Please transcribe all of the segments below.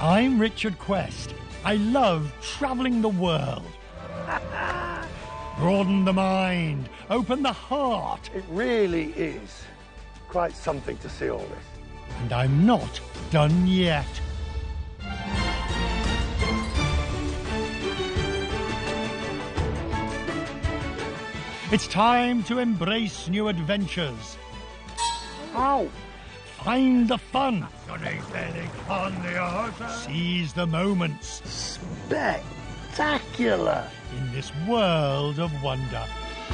I'm Richard Quest. I love travelling the world. Broaden the mind, open the heart. It really is quite something to see all this. And I'm not done yet. It's time to embrace new adventures. Ow! Find the fun. Seize the moments. Spectacular! In this world of wonder.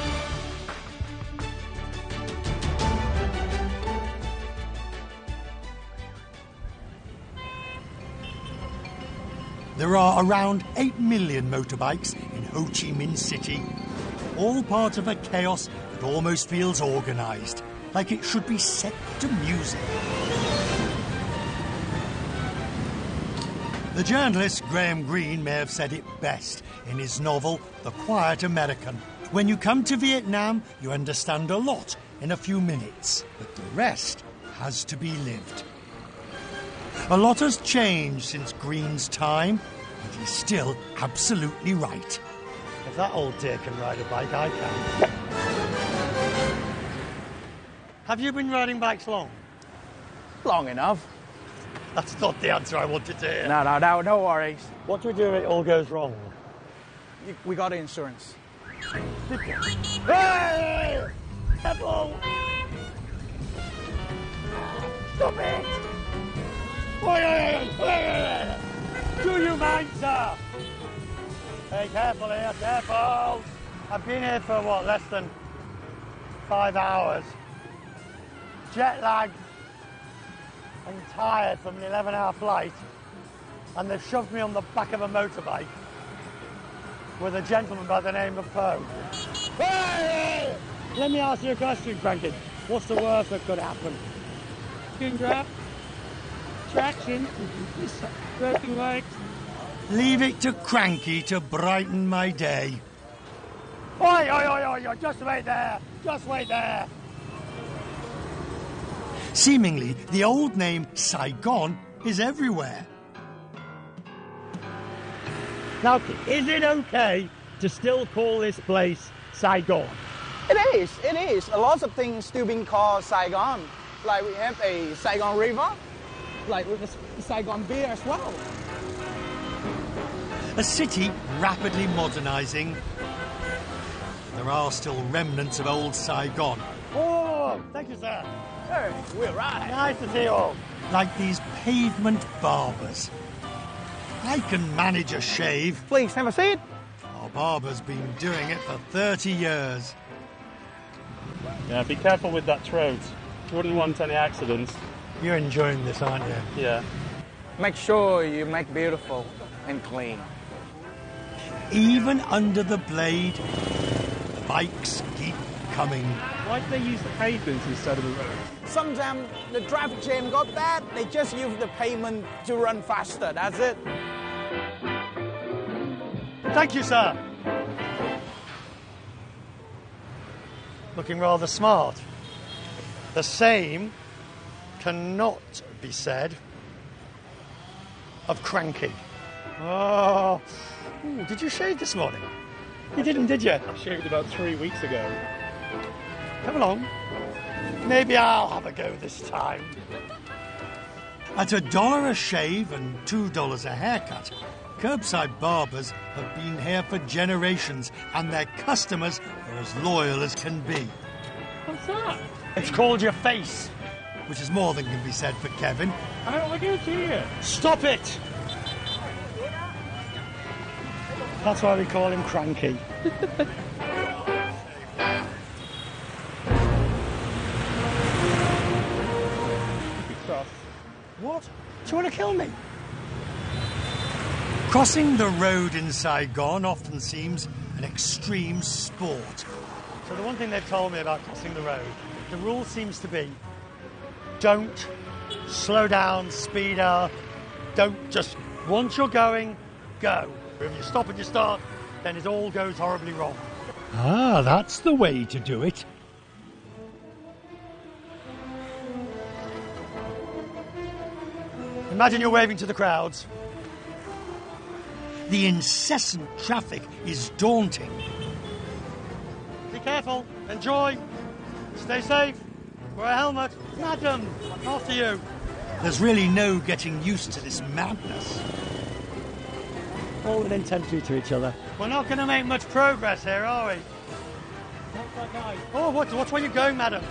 There are around 8 million motorbikes in Ho Chi Minh City, all part of a chaos that almost feels organised, like it should be set to music. The journalist Graham Greene may have said it best in his novel The Quiet American. When you come to Vietnam, you understand a lot in a few minutes, but the rest has to be lived. A lot has changed since Greene's time, but he's still absolutely right. If that old dear can ride a bike, I can. Have you been riding bikes long? Long enough. That's not the answer I wanted to hear. No worries. What do we do if it all goes wrong? We got insurance. Hey! Careful! Stop it! Do you mind, sir? Hey, careful here, careful! I've been here for, less than 5 hours. Jet lagged and tired from an 11-hour flight, and they've shoved me on the back of a motorbike with a gentleman by the name of Poe. Hey! Let me ask you a question, Frankie. What's the worst that could happen? Skin drop, traction, broken legs. Leave it to Cranky to brighten my day. Oi, just wait there, just wait there. Seemingly, the old name Saigon is everywhere. Now, is it okay to still call this place Saigon? It is. A lot of things still being called Saigon. Like we have a Saigon River, like with the Saigon beer as well. A city rapidly modernising. There are still remnants of old Saigon. Oh, thank you, sir. Hey, we're right. Nice to see you all. Like these pavement barbers. I can manage a shave. Please, have a seat. Our barber's been doing it for 30 years. Yeah, be careful with that throat. Wouldn't want any accidents. You're enjoying this, aren't you? Yeah. Make sure you make beautiful and clean. Even under the blade, the bikes keep coming. Why do they use the pavement instead of the road? Sometimes the traffic jam got bad, they just use the pavement to run faster, that's it. Thank you, sir. Looking rather smart. The same cannot be said of Cranky. Oh, ooh, did you shave this morning? You didn't, did you? I shaved about 3 weeks ago. Come along. Maybe I'll have a go this time. At $1 a shave and $2 a haircut, curbside barbers have been here for generations, and their customers are as loyal as can be. What's that? It's called your face. Which is more than can be said for Kevin. I don't want to see it. Stop it! That's why we call him Cranky. What? Do you want to kill me? Crossing the road in Saigon often seems an extreme sport. So the one thing they've told me about crossing the road, the rule seems to be don't slow down, speed up, don't just, once you're going, go. If you stop and you start, then it all goes horribly wrong. Ah, that's the way to do it. Imagine you're waving to the crowds. The incessant traffic is daunting. Be careful. Enjoy. Stay safe. Wear a helmet. Madam, after you. There's really no getting used to this madness. All within 10 feet to each other. We're not going to make much progress here, are we? Oh, watch where you're going, madam.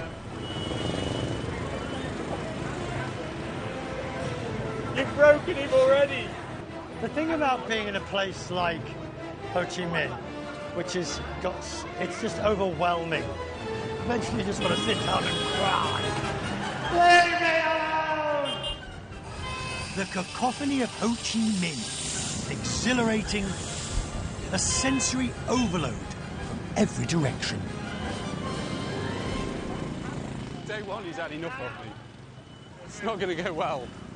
You've broken him already. The thing about being in a place like Ho Chi Minh, which is it's just overwhelming. Eventually you just want to sit down and cry. Leave me alone! The cacophony of Ho Chi Minh, exhilarating, a sensory overload from every direction. Day one, he's had enough of me. It's not going to go well.